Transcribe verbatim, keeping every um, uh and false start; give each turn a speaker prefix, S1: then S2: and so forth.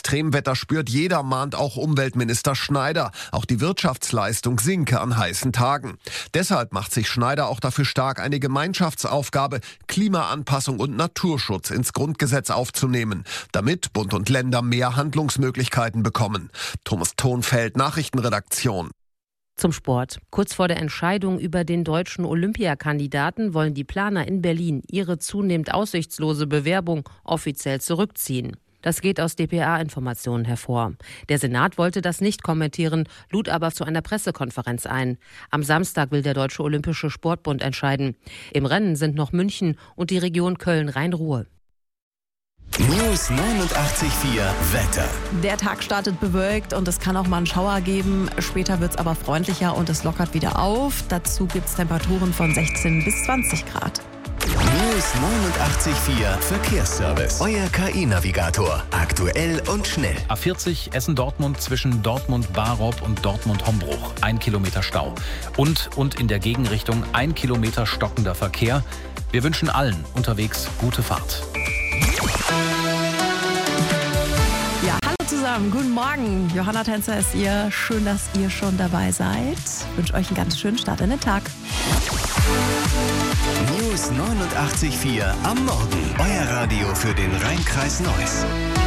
S1: Extremwetter spürt jeder, mahnt auch Umweltminister Schneider. Auch die Wirtschaftsleistung sinke an heißen Tagen. Deshalb macht sich Schneider auch dafür stark, eine Gemeinschaftsaufgabe, Klimaanpassung und Naturschutz ins Grundgesetz aufzunehmen, damit Bund und Länder mehr Handlungsmöglichkeiten bekommen. Thomas Thonfeld, Nachrichtenredaktion.
S2: Zum Sport. Kurz vor der Entscheidung über den deutschen Olympiakandidaten wollen die Planer in Berlin ihre zunehmend aussichtslose Bewerbung offiziell zurückziehen. Das geht aus D P A-Informationen hervor. Der Senat wollte das nicht kommentieren, lud aber zu einer Pressekonferenz ein. Am Samstag will der Deutsche Olympische Sportbund entscheiden. Im Rennen sind noch München und die Region Köln-Rhein-Ruhr.
S3: News neunundachtzig Komma vier Wetter.
S4: Der Tag startet bewölkt und es kann auch mal einen Schauer geben. Später wird es aber freundlicher und es lockert wieder auf. Dazu gibt es Temperaturen von sechzehn bis zwanzig Grad.
S3: News neunundachtzig Komma vier Verkehrsservice. Euer K I-Navigator. Aktuell und schnell.
S5: A vierzig Essen-Dortmund zwischen Dortmund-Barob und Dortmund-Hombruch. Ein Kilometer Stau. Und, und in der Gegenrichtung ein Kilometer stockender Verkehr. Wir wünschen allen unterwegs gute Fahrt.
S4: Ja, hallo zusammen, guten Morgen. Johanna Tänzer ist ihr. Schön, dass ihr schon dabei seid. Ich wünsche euch einen ganz schönen Start in den Tag.
S3: News neunundachtzig Komma vier am Morgen. Euer Radio für den Rhein-Kreis Neuss.